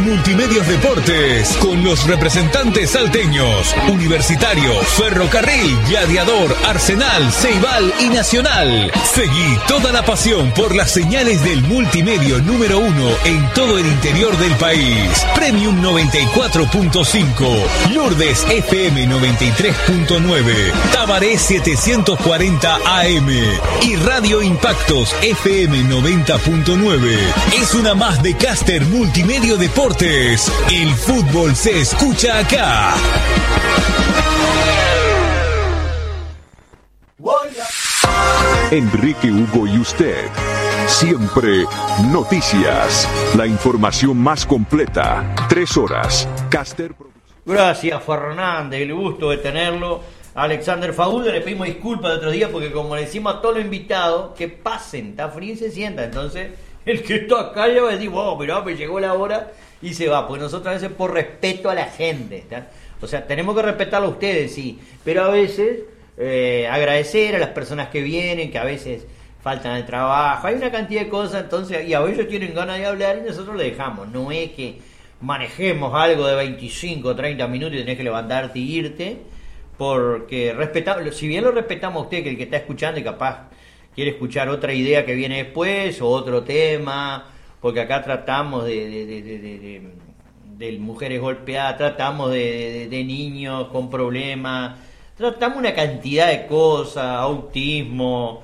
Multimedios Deportes, con los representantes salteños, Universitario, Ferrocarril, Gladiador, Arsenal, Ceibal y Nacional. Seguí toda la pasión por las señales del multimedio número 1 en todo el interior del país. Premium 94.5, Lourdes FM 93.9, Tabaré 740 AM y Radio Impactos FM 90.9. Es una más de Caster Multimedio Deportes. El fútbol se escucha acá. Enrique Hugo y usted. Siempre noticias. La información más completa. 3 horas. Caster. Gracias, Fernández. El gusto de tenerlo. Alexander Faúlde, le pedimos disculpas el otro día porque como le decimos a todos los invitados que pasen, está frío y se sienta. Entonces, el que está acá ya va a decir, wow, mirá, me llegó la hora y se va. Porque nosotros a veces por respeto a la gente, ¿está? O sea, tenemos que respetarlo a ustedes, sí. Pero a veces agradecer a las personas que vienen, que a veces faltan al trabajo. Hay una cantidad de cosas, entonces, y a veces tienen ganas de hablar y nosotros le dejamos. No es que manejemos algo de 25 o 30 minutos y tenés que levantarte y irte. Porque respetamos, si bien lo respetamos a usted, que el que está escuchando y capaz quiere escuchar otra idea que viene después o otro tema, porque acá tratamos de mujeres golpeadas, tratamos de niños con problemas, tratamos una cantidad de cosas, autismo,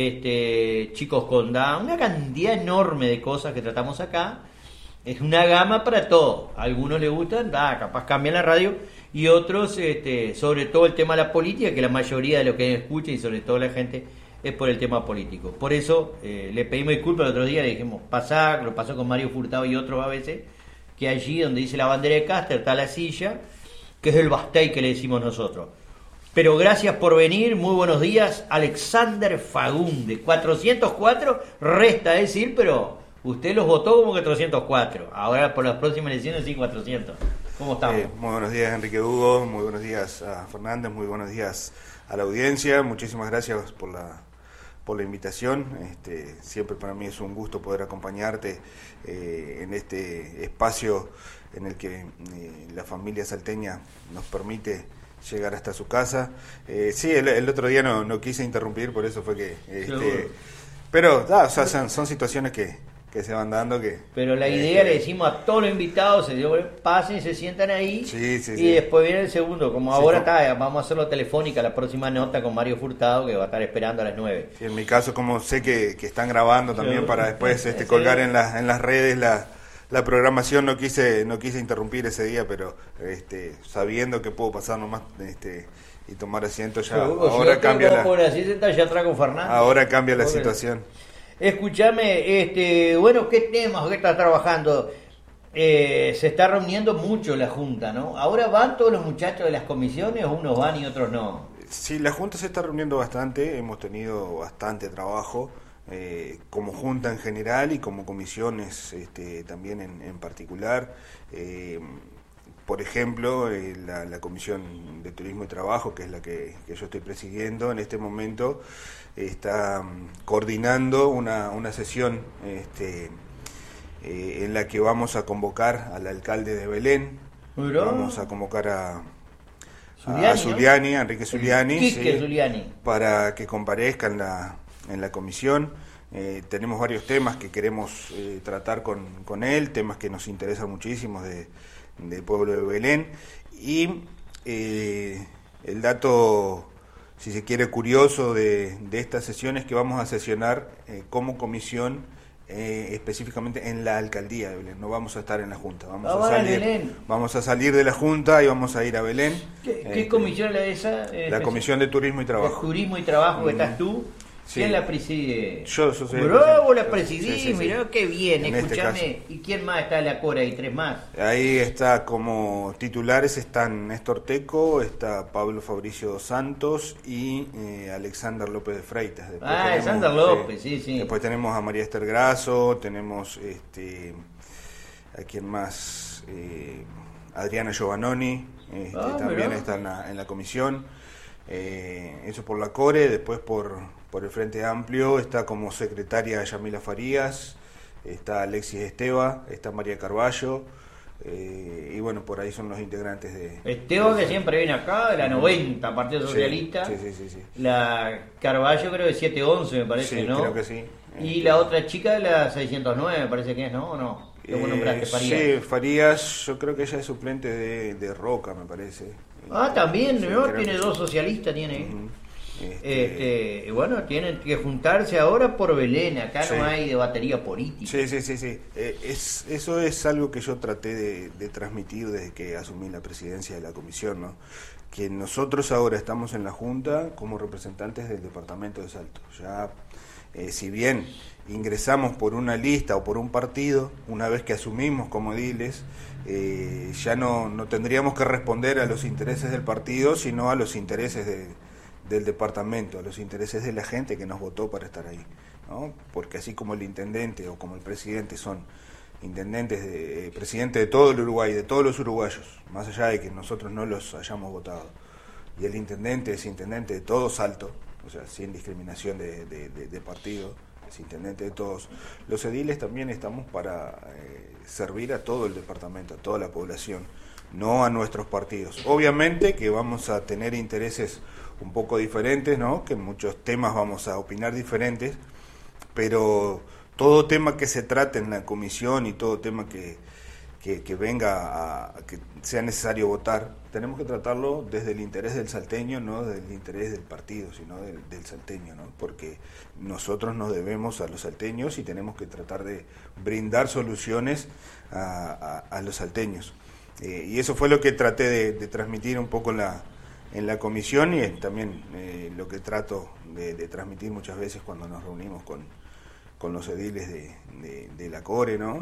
chicos con Down, una cantidad enorme de cosas que tratamos acá. Es una gama para todo. A algunos les gustan, capaz cambian la radio, y otros, sobre todo el tema de la política, que la mayoría de lo que escucha y sobre todo la gente es por el tema político. Por eso le pedimos disculpas el otro día, le dijimos pasar, lo pasó con Mario Furtado y otros a veces, que allí donde dice la bandera de Caster está la silla, que es el bastey que le decimos nosotros. Pero gracias por venir, muy buenos días, Alexander Fagunde. 404, resta decir, pero usted los votó como 404. Ahora por las próximas elecciones sí 400. ¿Cómo estamos? Muy buenos días, Enrique Hugo, muy buenos días a Fernández, muy buenos días a la audiencia. Muchísimas gracias por la invitación. Siempre para mí es un gusto poder acompañarte en este espacio en el que la familia salteña nos permite llegar hasta su casa. Sí, el otro día no quise interrumpir, por eso fue que... pero o sea, son situaciones que se van dando que... Pero la idea le decimos a todos los invitados, pasen, se sientan ahí, y después viene el segundo, como ahora vamos a hacerlo telefónica, la próxima nota con Mario Furtado, que va a estar esperando a las 9. Sí, en mi caso, como sé que están grabando también para después colgar en las redes la programación, no quise interrumpir ese día, pero sabiendo que puedo pasar nomás y tomar asiento ya, ahora cambia la situación. Escúchame, bueno, ¿qué temas que estás trabajando? Se está reuniendo mucho la Junta, ¿no? ¿Ahora van todos los muchachos de las comisiones o unos van y otros no? Sí, la Junta se está reuniendo bastante, hemos tenido bastante trabajo, como Junta en general y como comisiones también en particular. Por ejemplo, la Comisión de Turismo y Trabajo, que es la que yo estoy presidiendo en este momento, está coordinando una sesión en la que vamos a convocar al alcalde de Belén. Vamos a convocar a Zuliani, a Enrique Zuliani, Zuliani, para que comparezca en la comisión. Tenemos varios temas que queremos tratar con él, temas que nos interesan muchísimo del pueblo de Belén, y el dato, si se quiere, curioso de estas sesiones, que vamos a sesionar como comisión específicamente en la alcaldía de Belén. No vamos a estar en la Junta, vamos a salir de la Junta y vamos a ir a Belén. ¿Qué comisión es esa? La Comisión de Turismo y Trabajo. De Turismo y Trabajo, que estás tú. Sí. ¿Quién la preside? Yo soy Bravo, la presidí, sí. mirá qué bien, escúchame. Este ¿Y quién más está en la Cora? ¿Y 3 más? Ahí está, como titulares están Néstor Teco, está Pablo Fabricio dos Santos y Alexander López de Freitas. Alexander López, sí. Después tenemos a María Esther Grasso, tenemos a quién más, Adriana Giovannoni, también está en la comisión. Eso por la Core. Después por el Frente Amplio está como secretaria Yamila Farías, está Alexis Esteva, está María Carballo, y bueno, por ahí son los integrantes de... Esteban, que siempre viene acá, de la 90, Partido Socialista. Sí. La Carballo creo de 711, me parece, Sí, ¿no? creo que sí. Y la otra chica de la 609, me parece que es, ¿no? ¿O no? ¿Cómo nombraste, Farías? Sí, Farías, yo creo que ella es suplente de Roca, me parece. También, Sí, ¿no? creo Tiene que dos sí. socialistas, tiene. Ujú. Bueno, tienen que juntarse ahora por Belén, acá Sí. no hay de batería política. Sí. Eso es algo que yo traté de transmitir desde que asumí la presidencia de la comisión, ¿no? Que nosotros ahora estamos en la Junta como representantes del departamento de Salto. Ya, si bien ingresamos por una lista o por un partido, una vez que asumimos como ediles, ya no tendríamos que responder a los intereses del partido, sino a los intereses del departamento, a los intereses de la gente que nos votó para estar ahí, ¿no? Porque así como el intendente o como el presidente son intendentes, presidente de todo el Uruguay, de todos los uruguayos, más allá de que nosotros no los hayamos votado, y el intendente es intendente de todo Salto, o sea, sin discriminación de partido, es intendente de todos, los ediles también estamos para servir a todo el departamento, a toda la población, no a nuestros partidos. Obviamente que vamos a tener intereses un poco diferentes, ¿no? Que en muchos temas vamos a opinar diferentes, pero todo tema que se trate en la comisión y todo tema que venga a que sea necesario votar, tenemos que tratarlo desde el interés del salteño, no desde el interés del partido, sino del salteño, ¿no? Porque nosotros nos debemos a los salteños y tenemos que tratar de brindar soluciones a los salteños. Y eso fue lo que traté de transmitir un poco en la comisión y también lo que trato de transmitir muchas veces cuando nos reunimos con los ediles de la CORE, ¿no?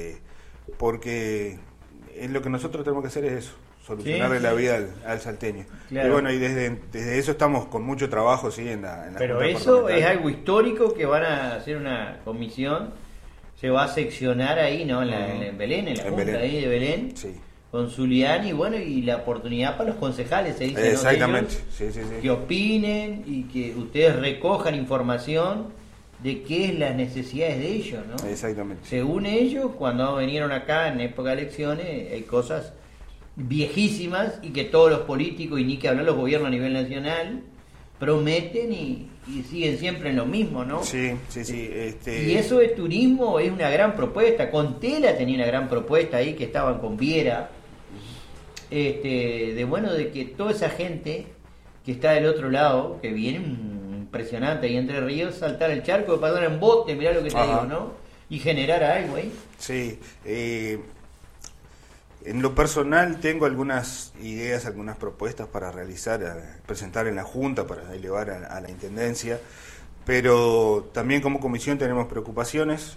Porque lo que nosotros tenemos que hacer es eso, solucionarle la vida al salteño. Claro. Y bueno, y desde eso estamos con mucho trabajo, sí, en la Pero Junta eso es Departamental. algo histórico, que van a hacer una comisión, se va a seccionar ahí, ¿no? En Belén, en la Junta Belén. ahí de Belén. Sí. Con Zuliani, y bueno, y la oportunidad para los concejales, se dice, ¿no? Exactamente, De ellos, sí. que opinen y que ustedes recojan información de qué es las necesidades de ellos, ¿no? Exactamente. Según ellos, cuando vinieron acá en época de elecciones, hay cosas viejísimas y que todos los políticos, y ni que hablar los gobiernos a nivel nacional, prometen y siguen siempre en lo mismo, ¿no? Sí. Y eso de turismo es una gran propuesta. Contela tenía una gran propuesta ahí, que estaban con Viera, de que toda esa gente que está del otro lado, que viene impresionante ahí entre Ríos, saltar el charco, pasar en bote, mirá lo que te Ajá. digo, ¿no? Y generar algo ahí. Sí, en lo personal tengo algunas ideas, algunas propuestas para presentar en la Junta, para elevar a la Intendencia, pero también como comisión tenemos preocupaciones.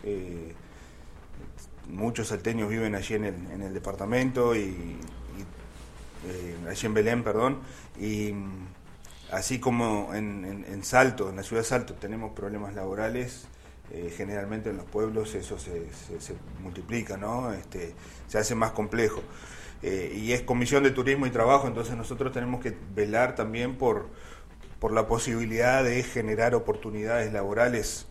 Muchos salteños viven allí en el departamento allí en Belén, perdón, y así como en Salto, en la ciudad de Salto, tenemos problemas laborales. Generalmente en los pueblos eso se multiplica, ¿no? Se hace más complejo. Y es Comisión de Turismo y Trabajo, entonces nosotros tenemos que velar también por la posibilidad de generar oportunidades laborales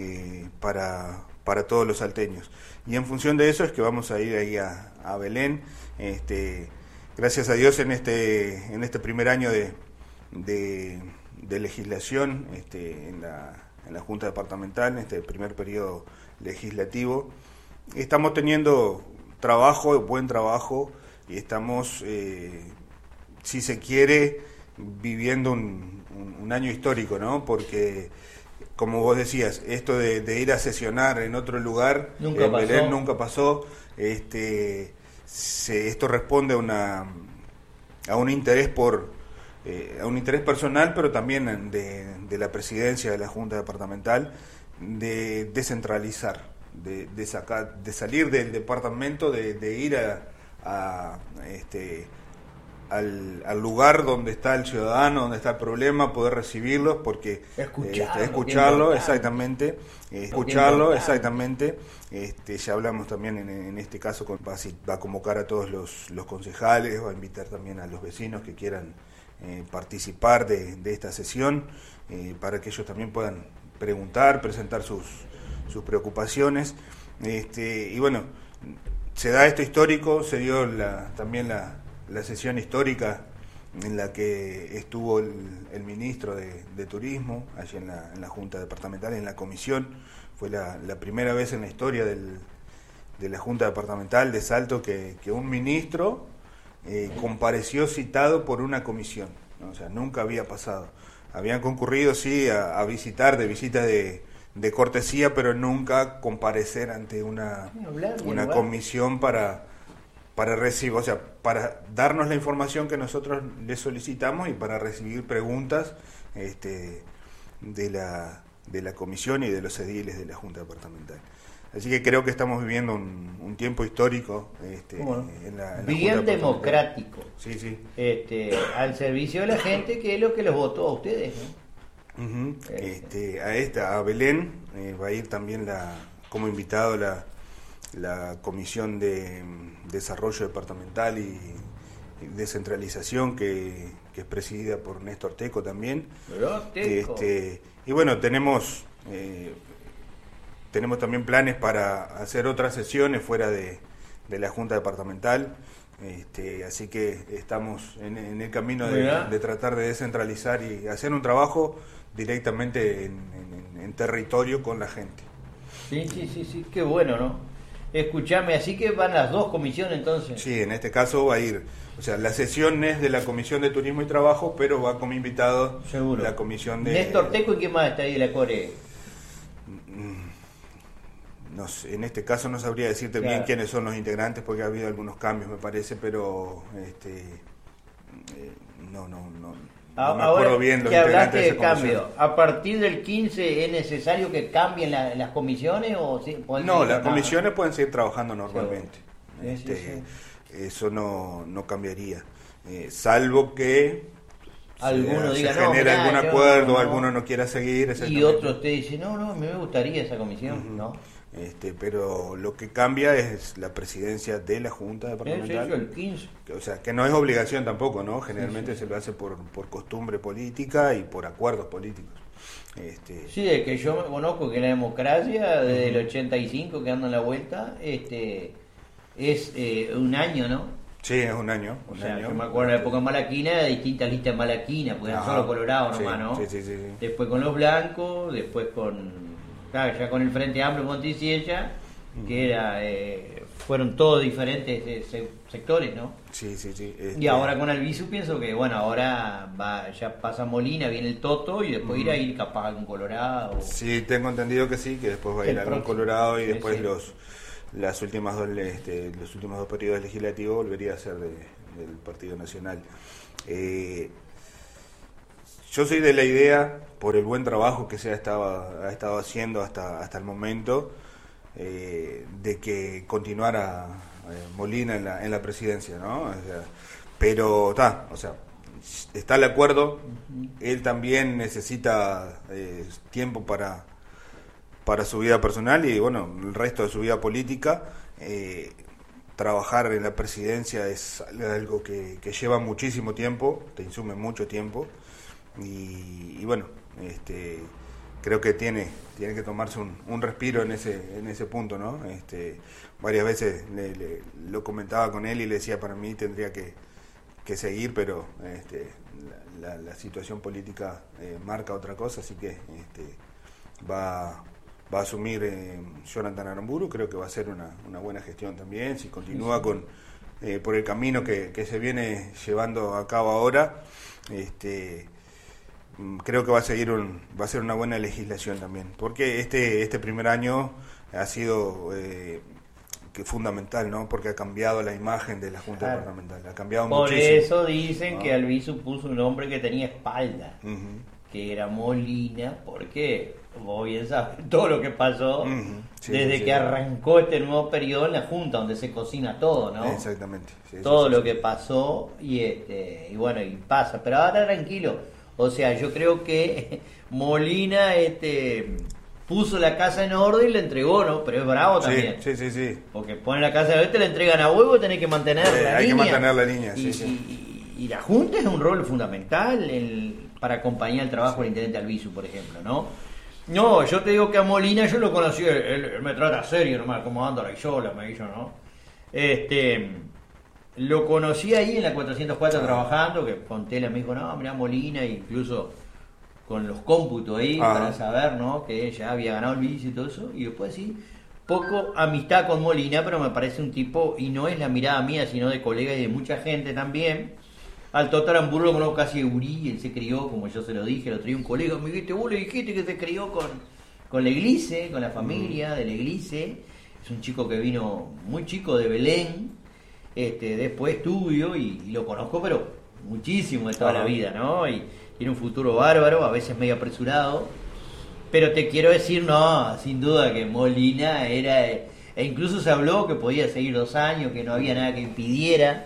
para todos los salteños. Y en función de eso es que vamos a ir ahí a Belén. Gracias a Dios en este primer año de legislación en la Junta Departamental, en este primer periodo legislativo, estamos teniendo buen trabajo, y estamos, si se quiere, viviendo un año histórico, ¿no? Porque, como vos decías, esto de ir a sesionar en otro lugar, en Belén nunca pasó. Esto responde a un interés a un interés personal, pero también de la presidencia de la Junta Departamental, de descentralizar, de salir del departamento, de ir al lugar donde está el ciudadano, donde está el problema, poder recibirlos, porque escucharlo, exactamente, ya hablamos también en este caso, va a convocar a todos los concejales, va a invitar también a los vecinos que quieran participar de esta sesión, para que ellos también puedan presentar sus preocupaciones, y bueno, se da esto histórico, se dio también la sesión histórica en la que estuvo el ministro de Turismo, allí en la Junta Departamental, en la comisión. Fue la primera vez en la historia de la Junta Departamental de Salto que un ministro compareció citado por una comisión, ¿no? O sea, nunca había pasado. Habían concurrido, sí, a visita de cortesía, pero nunca comparecer ante una comisión para recibir, o sea, para darnos la información que nosotros le solicitamos y para recibir preguntas de la comisión y de los ediles de la Junta Departamental. Así que creo que estamos viviendo un tiempo histórico en la bien Junta democrático. Sí. Al servicio de la gente, que es lo que los votó a ustedes, ¿no? Uh-huh. A Belén va a ir también como invitado la Comisión de Desarrollo Departamental y Descentralización, que es presidida por Néstor Teco también. Y bueno, tenemos también planes para hacer otras sesiones fuera de la Junta Departamental, así que estamos en el camino de tratar de descentralizar y hacer un trabajo directamente en territorio con la gente. Sí, qué bueno, ¿no? Escuchame, así que van las dos comisiones entonces. Sí, en este caso va a ir, o sea, la sesión es de la Comisión de Turismo y Trabajo, pero va como invitado seguro la comisión de... Néstor Teco, ¿y quién más está ahí de la Core? No sé, en este caso no sabría decirte bien quiénes son los integrantes, porque ha habido algunos cambios, me parece, pero no me acuerdo bien los que hablaste integrantes de cambio. ¿A partir del 15 es necesario que cambien las comisiones? O no, las comisiones pueden seguir trabajando normalmente. Sí. Eso no cambiaría, salvo que alguno diga se genera algún acuerdo, no. Alguno no quiera seguir. Y otros te dicen, no, me gustaría esa comisión, uh-huh. ¿No? Pero lo que cambia es la presidencia de la Junta Departamental. El 15. O sea, que no es obligación tampoco, ¿no? Generalmente se lo hace por costumbre política y por acuerdos políticos. Sí, de que yo me conozco que la democracia, desde el 85 que ando en la vuelta, es un año, ¿no? Sí, es un año. Yo me acuerdo en la época malaquina, distintas listas malaquinas, porque eran solo Colorado nomás, ¿no? Sí. Después con los blancos, después ya con el Frente Amplio Monticiella, que fueron todos diferentes sectores, ¿no? Sí. Y ahora con Albizu pienso que, bueno, ahora ya pasa Molina, viene el Toto y después irá a ir capaz a algún Colorado. Sí, tengo entendido que sí, que después va a ir a algún Colorado y después los últimos dos periodos legislativos volvería a ser del Partido Nacional. Yo soy de la idea, por el buen trabajo que se ha estado haciendo hasta el momento, de que continuara Molina en la presidencia, ¿no? O sea, pero está el acuerdo. Él también necesita tiempo para su vida personal y bueno, el resto de su vida política. Trabajar en la presidencia es algo que lleva muchísimo tiempo, te insume mucho tiempo y bueno, creo que tiene que tomarse un respiro en ese punto, ¿no? Varias veces lo comentaba con él y le decía, para mí tendría que seguir, pero la situación política marca otra cosa, así que va a asumir Jonathan Aramburu. Creo que va a ser una buena gestión también, si continúa por el camino que se viene llevando a cabo ahora. Creo que va a ser una buena legislación también, porque este primer año ha sido fundamental, ¿no? Porque ha cambiado la imagen de la Junta Departamental, ha cambiado muchísimo. Por eso dicen que Albizu puso un hombre que tenía espalda, que era Molina, porque vos bien sabes todo lo que pasó desde que arrancó este nuevo periodo en la Junta, donde se cocina todo, ¿no? Exactamente. Todo lo que pasó y bueno, y pasa, pero ahora tranquilo. O sea, yo creo que Molina puso la casa en orden y la entregó, ¿no? Pero es bravo también. Sí. Porque pone la casa de te la entregan a huevo y tenés que mantener la línea. Hay que mantener la línea, y la Junta es un rol fundamental para acompañar el trabajo del intendente Albizu, por ejemplo, ¿no? No, yo te digo que a Molina yo lo conocí, él me trata serio nomás, como anda la Isola, me dijo, ¿no? Lo conocí ahí en la 404 trabajando, que Fontela me dijo, no, mirá Molina, incluso con los cómputos ahí para saber, ¿no? Que ya había ganado el vice y todo eso, y después sí, poco amistad con Molina, pero me parece un tipo, y no es la mirada mía, sino de colega y de mucha gente también. Al Toto Aramburu lo conozco casi de gurí, él se crió, como yo se lo dije, lo traía un colega, me dijiste, vos le dijiste que se crió con la Eglice, con la familia de la Eglice. Es un chico que vino muy chico de Belén, después estudio y lo conozco, pero muchísimo de toda la vida, ¿no? Y tiene un futuro bárbaro, a veces medio apresurado. Pero te quiero decir, no, sin duda que Molina era, e incluso se habló que podía seguir 2 años, que no había nada que impidiera.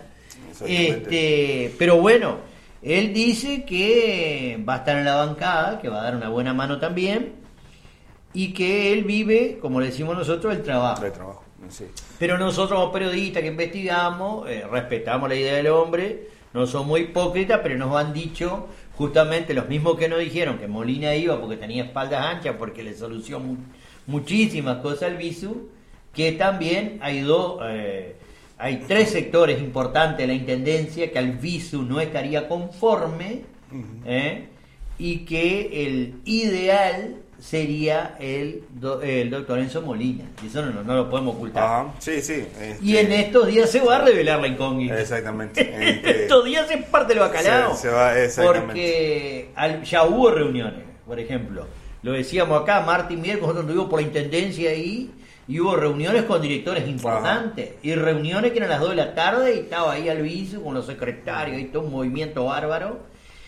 Pero bueno, él dice que va a estar en la bancada, que va a dar una buena mano también, y que él vive, como le decimos nosotros, el trabajo. Sí. Pero nosotros como periodistas que investigamos, respetamos la idea del hombre, no somos hipócritas, pero nos han dicho justamente los mismos que nos dijeron que Molina iba porque tenía espaldas anchas, porque le solucionó muchísimas cosas al Visu, que también hay 3 sectores importantes de la Intendencia que al Visu no estaría conforme, y que el ideal sería el doctor Enzo Molina, y eso no lo podemos ocultar. Sí. Y en estos días se va a revelar la incógnita. Exactamente. En estos días es parte del bacalao. Se va, exactamente. Porque ya hubo reuniones, por ejemplo. Lo decíamos acá, martes y miércoles, nosotros estuvimos por la Intendencia ahí, y hubo reuniones con directores importantes. Y reuniones que eran las 2 de la tarde, y estaba ahí Albizu con los secretarios, y todo un movimiento bárbaro.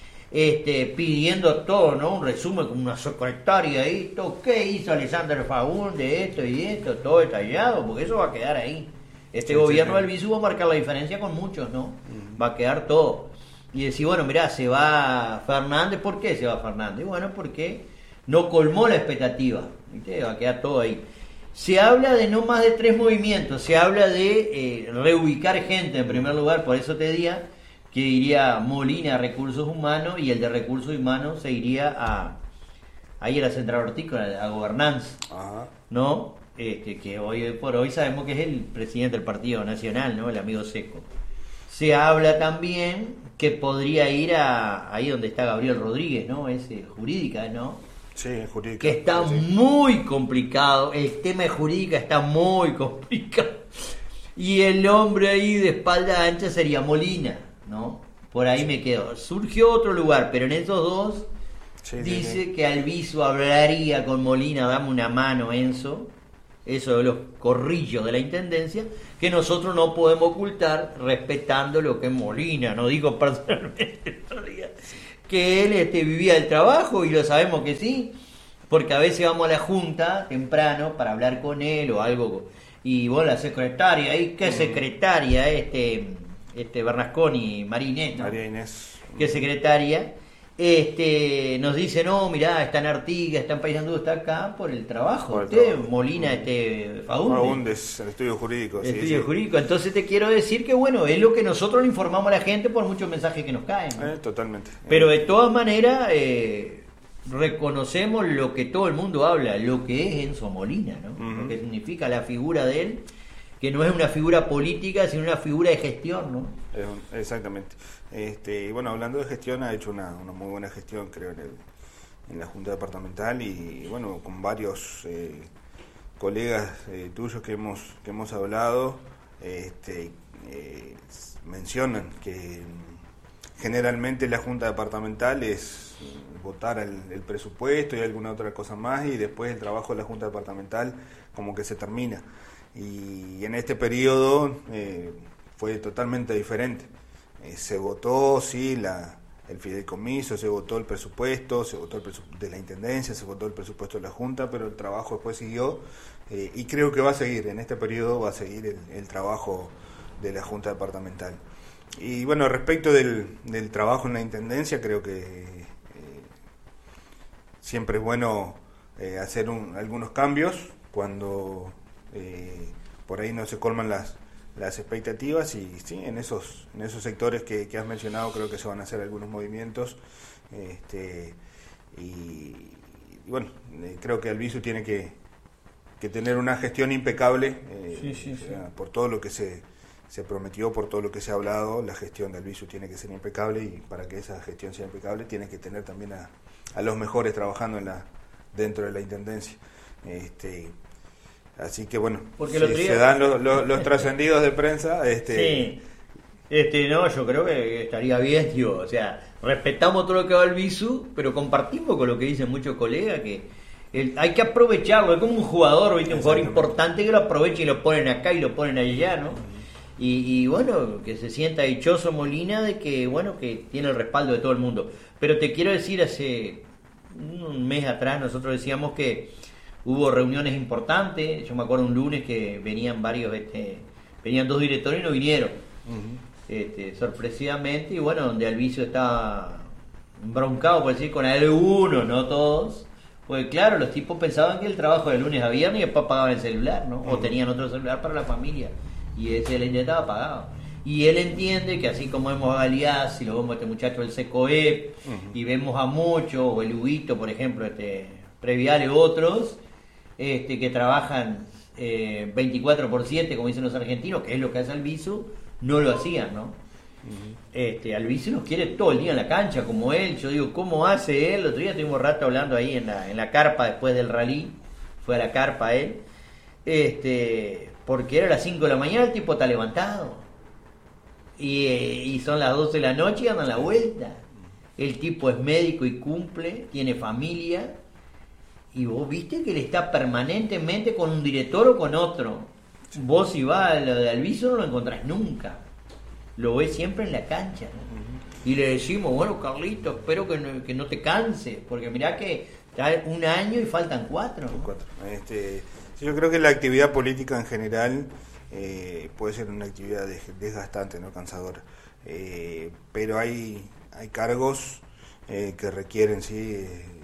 Pidiendo todo, ¿no? Un resumen con una secretaria ahí, todo, ¿qué hizo Alexander Faúndez de esto y esto? Todo detallado, porque eso va a quedar ahí. Gobierno del Visu va a marcar la diferencia con muchos, ¿no? Va a quedar todo. Y decir, bueno, mirá, se va Fernández, ¿por qué se va Fernández? Bueno, porque no colmó la expectativa, ¿viste? Va a quedar todo ahí. Se habla de no más de 3 movimientos, se habla de reubicar gente en primer lugar, por eso te decía que iría Molina a Recursos Humanos y el de Recursos Humanos se iría ahí a la Central Hortícola, a Gobernanza, ¿no? Que hoy por hoy sabemos que es el presidente del Partido Nacional, ¿no? El amigo Seco. Se habla también que podría ir ahí donde está Gabriel Rodríguez, ¿no? Es jurídica, ¿no? Sí, jurídica. Que está muy complicado, el tema de jurídica está muy complicado. Y el hombre ahí de espalda ancha sería Molina, ¿no? Por ahí me quedo. Surgió otro lugar, pero en esos dos dice que Albizu hablaría con Molina, dame una mano, Enzo. Eso de los corrillos de la Intendencia, que nosotros no podemos ocultar, respetando lo que es Molina. No digo personalmente, que él vivía el trabajo, y lo sabemos que sí, porque a veces vamos a la Junta temprano para hablar con él o algo, y bueno, la secretaria, ahí, ¿qué secretaria? Bernasconi, María Inés, que es secretaria, nos dice, no, mirá, está en Artigas, está en Paysandú, está acá por el trabajo. Molina, Faúndez, el estudio jurídico. Jurídico. Entonces te quiero decir que, bueno, es lo que nosotros le informamos a la gente por muchos mensajes que nos caen, ¿no? Totalmente. Pero de todas maneras, reconocemos lo que todo el mundo habla, lo que es Enzo Molina, ¿no? Lo que significa la figura de él, que no es una figura política, sino una figura de gestión, ¿no? Exactamente. Bueno, hablando de gestión, ha hecho una muy buena gestión, creo, en la Junta Departamental, y bueno, con varios colegas tuyos que hemos hablado, mencionan que generalmente la Junta Departamental es votar el presupuesto y alguna otra cosa más, y después el trabajo de la Junta Departamental como que se termina. Y en este periodo fue totalmente diferente. Se votó, sí, el fideicomiso, se votó el presupuesto, se votó el presupuesto de la Intendencia, se votó el presupuesto de la Junta, pero el trabajo después siguió, y creo que va a seguir, en este periodo va a seguir el trabajo de la Junta Departamental. Y bueno, respecto del trabajo en la Intendencia, creo que siempre es bueno hacer algunos cambios cuando por ahí no se colman las expectativas, y sí, en esos sectores que has mencionado creo que se van a hacer algunos movimientos, y bueno, creo que Albizu tiene que tener una gestión impecable, Sí. por todo lo que se prometió, por todo lo que se ha hablado. La gestión de Albizu tiene que ser impecable, y para que esa gestión sea impecable tiene que tener también a los mejores trabajando dentro de la Intendencia. Así que bueno, Porque si se dan los trascendidos de prensa, Sí. No, yo creo que estaría bien, digo, o sea, respetamos todo lo que va Albizu, pero compartimos con lo que dicen muchos colegas, que hay que aprovecharlo, es como un jugador, ¿viste? Un jugador importante que lo aprovecha y lo ponen acá y lo ponen allá, ¿no? Y bueno, que se sienta dichoso Molina de que, bueno, que tiene el respaldo de todo el mundo. Pero te quiero decir, hace un mes atrás nosotros decíamos que hubo reuniones importantes. Yo me acuerdo un lunes que venían venían 2 directores y no vinieron. Sorpresivamente, y bueno, donde Albizu estaba embroncado, por decir, con algunos, no todos, porque claro, los tipos pensaban que el trabajo de lunes a viernes y después pagaban el celular, ¿no? O tenían otro celular para la familia, y ese le estaba pagado. Y él entiende que así como vemos a Galeazzi, si lo vemos a este muchacho del SECOEP, y vemos a Mocho, o el Huguito, por ejemplo, Previal y otros, que trabajan 24/7, como dicen los argentinos, que es lo que hace Albizu, no lo hacían, ¿no? Albizu nos quiere todo el día en la cancha, como él. Yo digo, ¿cómo hace él? El otro día estuvimos rato hablando ahí en la carpa después del rally, fue a la carpa él, porque era las 5 de la mañana, el tipo está levantado, y son las 12 de la noche y andan la vuelta. El tipo es médico y cumple, tiene familia, y vos viste que él está permanentemente con un director o con otro. Vos si vas a lo de Albizu no lo encontrás nunca, lo ves siempre en la cancha, ¿no? Y le decimos, bueno, Carlito, espero que no te canses, porque mirá que está 1 año y faltan 4, ¿no? 4. Yo creo que la actividad política en general puede ser una actividad desgastante, no cansadora, pero hay cargos que requieren, sí,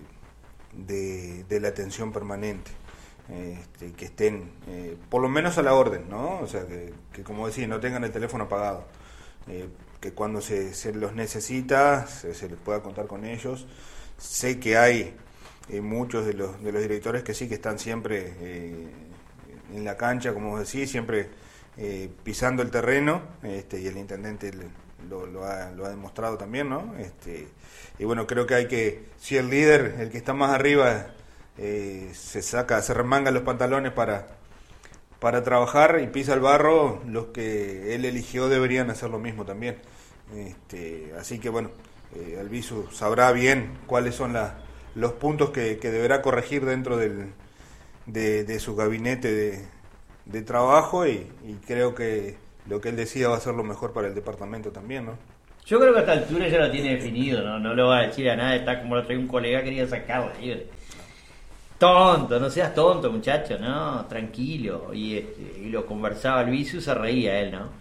de la atención permanente, que estén por lo menos a la orden, ¿no? O sea, que como decís, no tengan el teléfono apagado, que cuando se los necesita se les pueda contar con ellos. Sé que hay muchos de los directores que sí, que están siempre en la cancha, como vos decís, siempre pisando el terreno, y el intendente lo ha demostrado también, ¿no? Y bueno, creo que hay que, si el líder, el que está más arriba, se remanga los pantalones para trabajar y pisa el barro, los que él eligió deberían hacer lo mismo también. Así que bueno, Albizu sabrá bien cuáles son los puntos que deberá corregir dentro de su gabinete de trabajo, y creo que lo que él decida va a ser lo mejor para el departamento también, ¿no? Yo creo que a esta altura ya lo tiene definido, no lo va a decir a nada. Está como lo trae un colega, quería sacarla. Tonto, no seas tonto, muchacho, no, tranquilo. Y lo conversaba Albizu, se reía él, ¿no?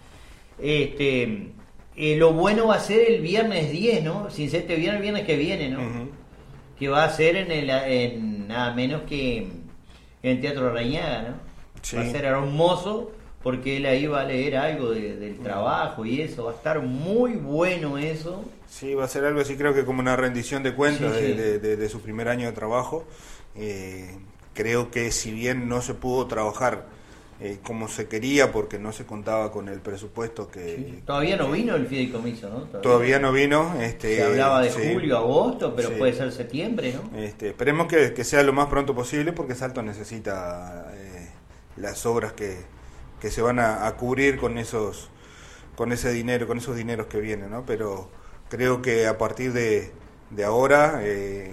Lo bueno va a ser el viernes 10, ¿no? Sin ser el viernes que viene, ¿no? Uh-huh. Que va a ser en nada menos que en el Teatro Reñaga, ¿no? Sí. Va a ser hermoso, porque él ahí va a leer algo del trabajo y eso, va a estar muy bueno eso. Sí, va a ser algo así, creo que como una rendición de cuentas, sí. de su primer año de trabajo. Creo que si bien no se pudo trabajar como se quería, porque no se contaba con el presupuesto que... Sí. Todavía no vino el fideicomiso, ¿no? Todavía no vino. Se hablaba de julio, agosto, pero sí, puede ser septiembre, ¿no? Esperemos que sea lo más pronto posible, porque Salto necesita las obras que se van a cubrir con ese dinero, con esos dineros que vienen, ¿no? Pero creo que a partir de ahora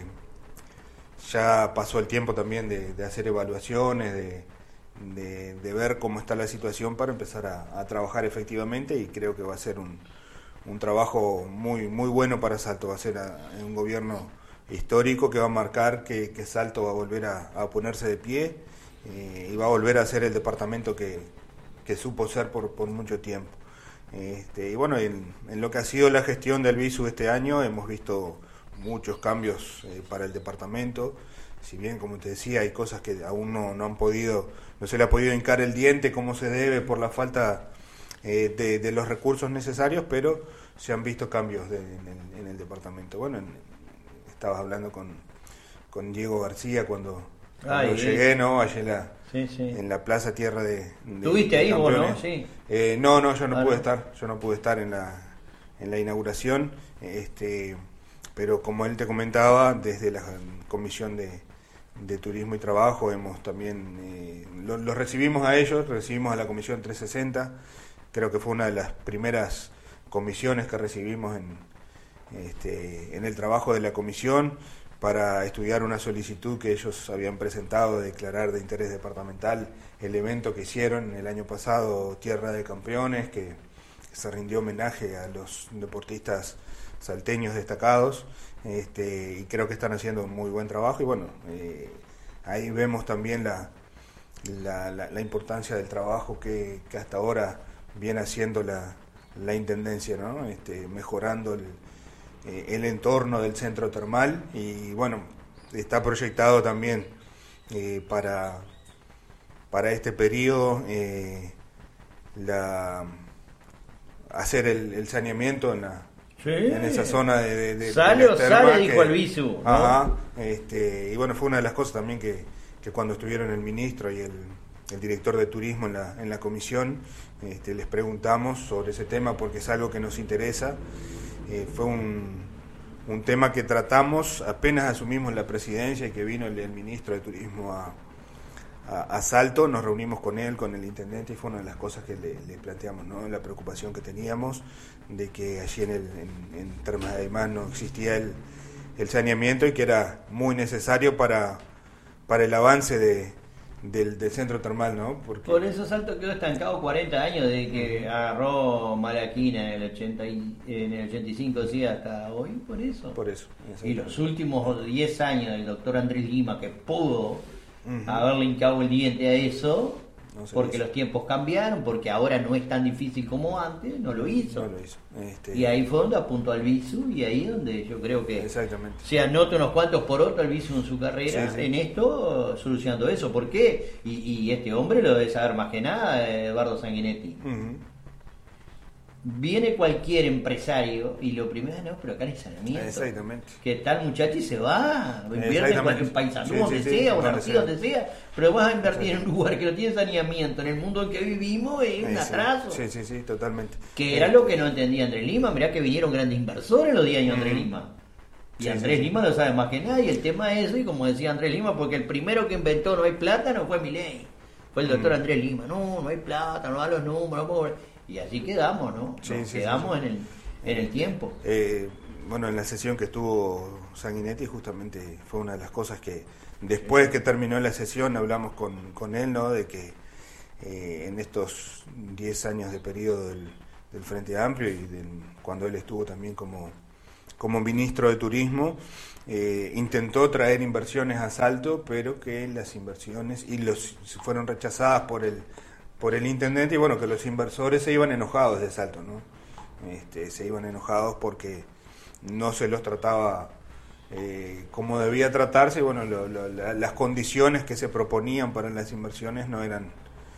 ya pasó el tiempo también de hacer evaluaciones, de ver cómo está la situación para empezar a trabajar efectivamente, y creo que va a ser un trabajo muy muy bueno para Salto. Va a ser un gobierno histórico que va a marcar que Salto va a volver a ponerse de pie, y va a volver a ser el departamento que supo ser por mucho tiempo. Y bueno, en lo que ha sido la gestión de Albizu este año, hemos visto muchos cambios para el departamento. Si bien, como te decía, hay cosas que aún no se le ha podido hincar el diente como se debe por la falta de los recursos necesarios, pero se han visto cambios en el departamento. Bueno, estabas hablando con Diego García cuando Cuando llegué, ¿no? Allí Sí, sí. en la Plaza Tierra de ¿Estuviste ahí vos, Campeones. no? Sí. No, yo no pude estar. Yo no pude estar en la inauguración. Pero como él te comentaba, desde la Comisión de Turismo y Trabajo hemos también los recibimos a ellos, recibimos a la Comisión 360. Creo que fue una de las primeras comisiones que recibimos en el trabajo de la comisión, para estudiar una solicitud que ellos habían presentado de declarar de interés departamental el evento que hicieron el año pasado, Tierra de Campeones, que se rindió homenaje a los deportistas salteños destacados, y creo que están haciendo un muy buen trabajo. Y bueno, ahí vemos también la importancia del trabajo que hasta ahora viene haciendo la Intendencia, ¿no? Mejorando el entorno del centro termal, y bueno, está proyectado también para este periodo hacer el saneamiento en esa zona de sale las o termas, sale, dijo el Visu, ¿no? Ajá, y bueno, fue una de las cosas también que cuando estuvieron el ministro y el director de turismo en la comisión, les preguntamos sobre ese tema, porque es algo que nos interesa. Fue un tema que tratamos apenas asumimos la presidencia, y que vino el ministro de Turismo a Salto. Nos reunimos con él, con el intendente, y fue una de las cosas que le planteamos, ¿no? La preocupación que teníamos de que allí en Termas de Aymán no existía el saneamiento, y que era muy necesario para el avance del centro termal, ¿no? Por eso Salto quedó estancado 40 años, de que agarró Malaquina en el 85, sí, hasta hoy, por eso. Y los últimos 10 años del doctor Andrés Lima, que pudo haberle hincado el diente a eso, porque los tiempos cambiaron, porque ahora no es tan difícil como antes, no lo hizo. Y ahí fue donde apuntó al Visu, y ahí donde yo creo que se anota unos cuantos por otro al Visu en su carrera, en esto, solucionando eso. ¿Por qué? Y este hombre lo debe saber más que nada, Eduardo Sanguinetti. Viene cualquier empresario y lo primero, no, pero acá en el saneamiento, que tal muchacho, y se va, invierte en cualquier Paysandú, donde sea, o Narcís, donde sea, pero vas a invertir en un lugar que no tiene saneamiento, en el mundo en que vivimos, es un atraso. Sí, totalmente. Que era lo que no entendía Andrés Lima. Mirá que vinieron grandes inversores los 10 años de Andrés Lima. Y Andrés Lima lo sabe más que nadie, el tema es eso, y como decía Andrés Lima, porque el primero que inventó no hay plata no fue Milei, fue el doctor Andrés Lima. No hay plata, no da los números, y así quedamos, ¿no? Quedamos en el tiempo. Bueno, en la sesión que estuvo Sanguinetti, justamente fue una de las cosas que después que terminó la sesión hablamos con él, ¿no? De que en estos 10 años de periodo del Frente Amplio, y cuando él estuvo también como ministro de Turismo, intentó traer inversiones a Salto, pero que las inversiones fueron rechazadas por el intendente, y bueno, que los inversores se iban enojados de Salto, ¿no? Se iban enojados porque no se los trataba como debía tratarse, y bueno, las condiciones que se proponían para las inversiones no eran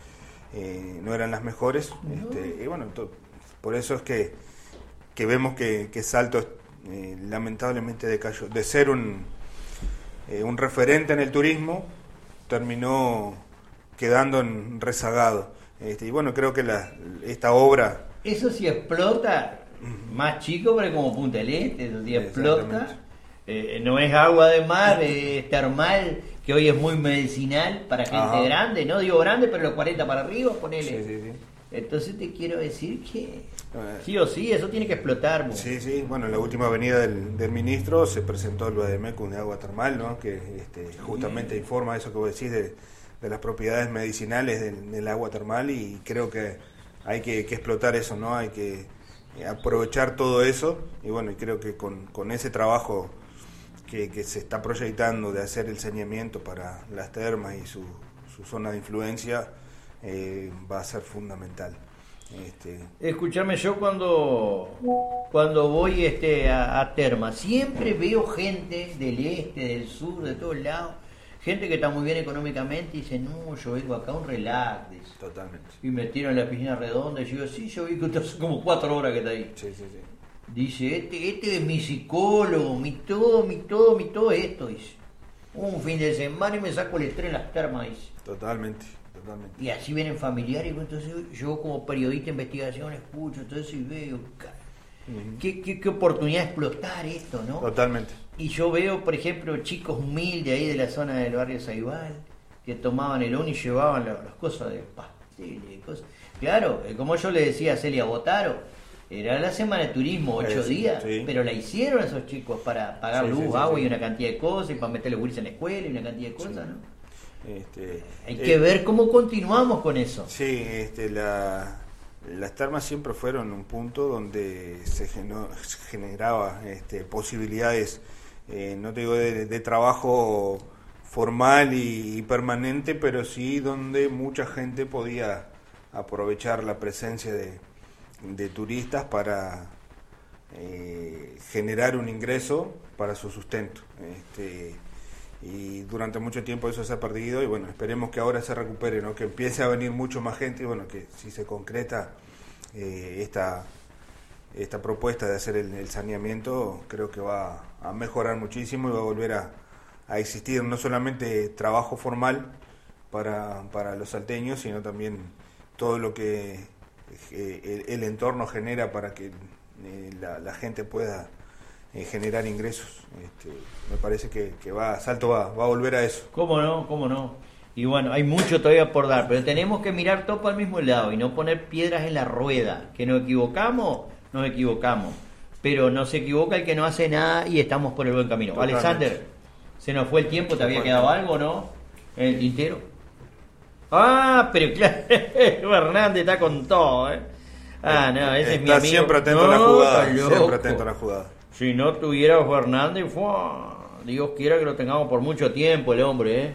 las mejores, y bueno, por eso es que vemos que Salto lamentablemente decayó de ser un referente en el turismo, terminó quedando rezagado, y bueno, creo que esta obra, eso sí explota, más chico, pero como Punta del Este, eso sí explota, no es agua de mar, es termal, que hoy es muy medicinal para gente grande, no digo grande, pero los 40 para arriba, ponele. Entonces te quiero decir que sí o sí, eso tiene que explotar. Sí, bueno, en la última venida del ministro se presentó el Vademecum de agua termal, ¿no? Que justamente informa eso que vos decís de las propiedades medicinales del agua termal, y creo que hay que explotar eso, ¿no? Hay que aprovechar todo eso, y bueno, y creo que con ese trabajo que se está proyectando de hacer el saneamiento para las termas y su zona de influencia, va a ser fundamental. Escuchame, yo cuando voy a termas, siempre veo gente del este, del sur, de todos lados, gente que está muy bien económicamente, y dice, no, yo vengo acá a un relax. Totalmente. Y me tiro en la piscina redonda, y yo digo, sí, yo vi que hace como 4 horas que está ahí. Sí. Dice, este es mi psicólogo, mi todo esto, dice. un fin de semana y me saco el estrés en las termas, dice. Totalmente. Y así vienen familiares, entonces yo como periodista de investigación escucho, entonces y veo, qué oportunidad de explotar esto, ¿no? Totalmente. Y yo veo, por ejemplo, chicos humildes ahí de la zona del barrio Saibal, que tomaban el ONU y llevaban las cosas de pasteles y cosas. Claro, como yo le decía a Celia Botaro, era la semana de turismo, 8 días, sí. Pero la hicieron esos chicos para pagar luz, agua y una cantidad de cosas, y para meterle wills en la escuela y una cantidad de cosas, ¿no? Hay que ver cómo continuamos con eso. Sí, las termas siempre fueron un punto donde se generaba posibilidades, no te digo de trabajo formal y permanente, pero sí donde mucha gente podía aprovechar la presencia de turistas para generar un ingreso para su sustento. Y durante mucho tiempo eso se ha perdido y bueno, esperemos que ahora se recupere, ¿no? Que empiece a venir mucho más gente y bueno, que si se concreta esta propuesta de hacer el saneamiento, creo que va a mejorar muchísimo y va a volver a existir no solamente trabajo formal para los salteños, sino también todo lo que el entorno genera para que la gente pueda generar ingresos. Me parece que Salto va a volver a eso. ¿Cómo no? Y bueno, hay mucho todavía por dar, pero tenemos que mirar todo para el mismo lado y no poner piedras en la rueda. Que nos equivocamos, pero no se equivoca el que no hace nada y estamos por el buen camino. Totalmente. Alexander, se nos fue el tiempo, ¿te había quedado algo, no? En el tintero. Pero claro, Hernández está con todo, ¿eh? No, ese es mi amigo. Siempre atento a la jugada, siempre atento a la jugada. Si no tuviera Fernández, Dios quiera que lo tengamos por mucho tiempo el hombre,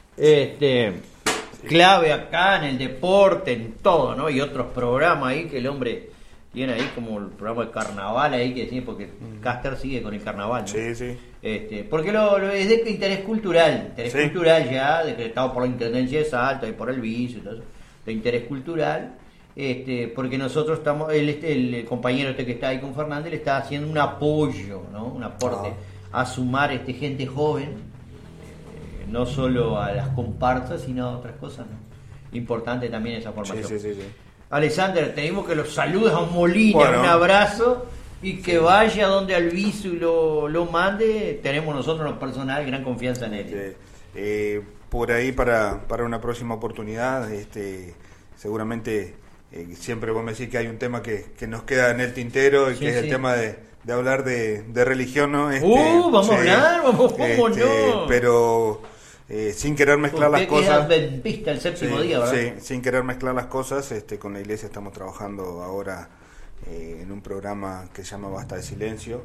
clave acá en el deporte, en todo, ¿no? Y otros programas ahí que el hombre tiene ahí, como el programa de carnaval ahí, que sí, porque Caster sigue con el carnaval, ¿no? Sí. Porque es de interés cultural ya, decretado por la Intendencia de Salto y por el vice y todo eso, de interés cultural. Porque nosotros estamos, el compañero que está ahí con Fernández le está haciendo un apoyo, ¿no? Un aporte a sumar gente joven, no solo a las comparsas, sino a otras cosas, ¿no? Importante también esa formación. Sí. Alexander, tenemos que los saludes a Molina, un abrazo y que vaya donde Alviso y lo mande. Tenemos nosotros en lo personal gran confianza en él. Por ahí para una próxima oportunidad, seguramente. Siempre vos me decís que hay un tema que nos queda en el tintero y que es el tema de hablar de religión, ¿no? Vamos a hablar, ¿cómo no? Pero sin querer mezclar las cosas. Adventista el séptimo día, ¿verdad? Sí, sin querer mezclar las cosas, con la iglesia estamos trabajando ahora en un programa que se llama Basta de Silencio,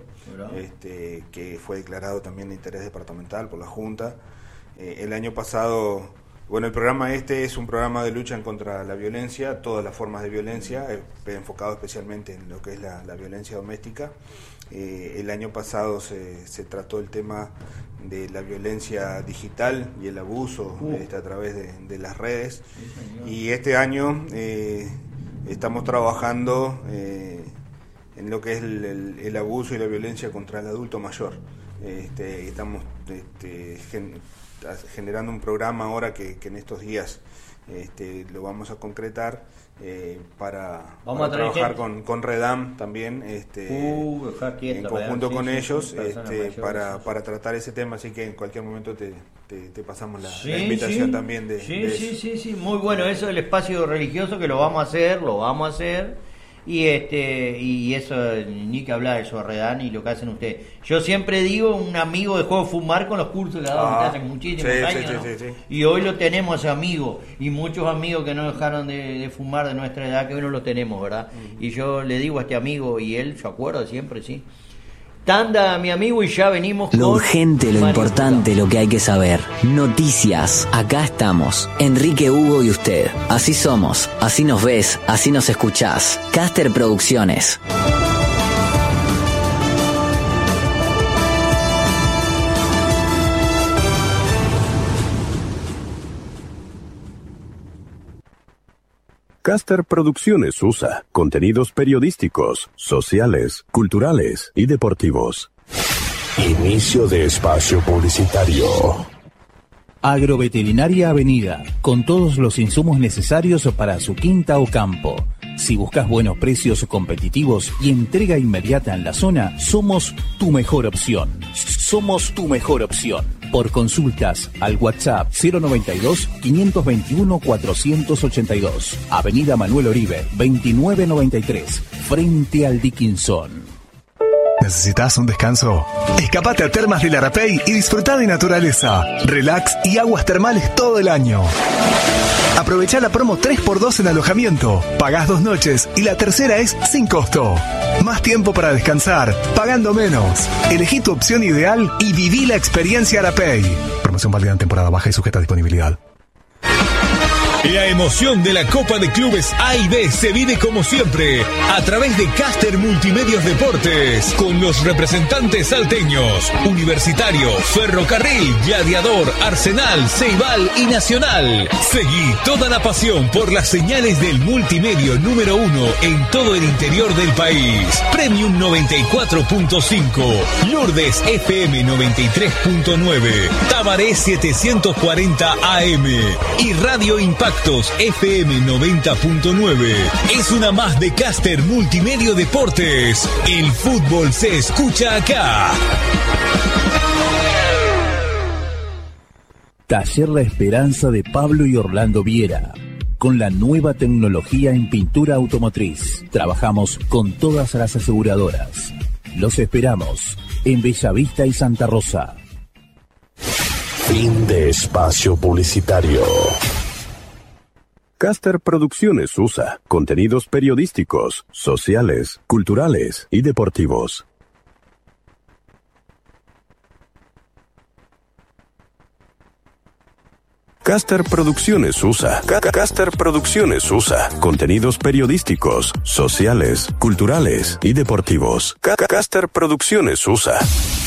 que fue declarado también de interés departamental por la Junta. El año pasado. Bueno, el programa es un programa de lucha en contra la violencia, todas las formas de violencia, enfocado especialmente en lo que es la violencia doméstica. El año pasado se trató el tema de la violencia digital y el abuso a través de las redes. Y este año estamos trabajando en lo que es el abuso y la violencia contra el adulto mayor. Estamos generando un programa ahora que en estos días lo vamos a concretar para trabajar con Redam también en conjunto con ellos para tratar ese tema, así que en cualquier momento te pasamos la invitación también de sí, muy bueno eso del espacio religioso, que lo vamos a hacer. Y eso, ni que hablar de Redán y lo que hacen ustedes. Yo siempre digo, un amigo dejó de fumar con los cursos que dado hace muchísimos años, ¿no? Sí. Y hoy lo tenemos ese amigo, y muchos amigos que no dejaron de fumar de nuestra edad, que hoy no lo tenemos, ¿verdad? Y yo le digo a este amigo, y él se acuerda siempre, sí. Tanda, mi amigo, y ya venimos lo con urgente, lo importante, lo que hay que saber. Noticias. Acá estamos. Enrique, Hugo y usted. Así somos. Así nos ves. Así nos escuchás. Caster Producciones. Caster Producciones USA. Contenidos periodísticos, sociales, culturales y deportivos. Inicio de espacio publicitario. Agroveterinaria Avenida, con todos los insumos necesarios para su quinta o campo. Si buscas buenos precios competitivos y entrega inmediata en la zona, somos tu mejor opción. Somos tu mejor opción. Por consultas al WhatsApp 092-521-482. Avenida Manuel Oribe, 2993, frente al Dickinson. ¿Necesitas un descanso? Escapate a Termas del Arapey y disfruta de naturaleza, relax y aguas termales todo el año. Aprovecha la promo 3x2 en alojamiento. Pagás 2 noches y la tercera es sin costo. Más tiempo para descansar, pagando menos. Elegí tu opción ideal y viví la experiencia Arapey. Promoción válida en temporada baja y sujeta a disponibilidad. La emoción de la Copa de Clubes A y B se vive como siempre a través de Caster Multimedios Deportes con los representantes salteños, Universitario, Ferrocarril, Gladiador, Arsenal, Ceibal y Nacional. Seguí toda la pasión por las señales del multimedio número 1 en todo el interior del país. Premium 94.5, Lourdes FM 93.9, Tabaré 740 AM y Radio Impacto FM 90.9. Es una más de Caster Multimedio Deportes. El fútbol se escucha acá. Taller La Esperanza de Pablo y Orlando Viera. Con la nueva tecnología en pintura automotriz. Trabajamos con todas las aseguradoras. Los esperamos en Bellavista y Santa Rosa. Fin de espacio publicitario. Caster Producciones USA, contenidos periodísticos, sociales, culturales y deportivos. Caster Producciones USA. Caster Producciones USA, contenidos periodísticos, sociales, culturales y deportivos. Caster Producciones USA.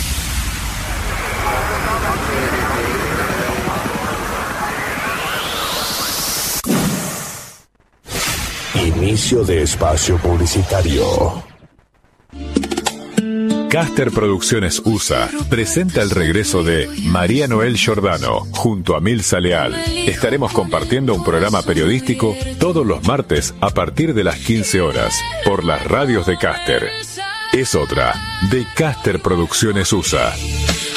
Inicio de espacio publicitario. Caster Producciones USA presenta el regreso de María Noel Giordano junto a Milza Leal. Estaremos compartiendo un programa periodístico todos los martes a partir de las 15 horas por las radios de Caster. Es otra de Caster Producciones USA.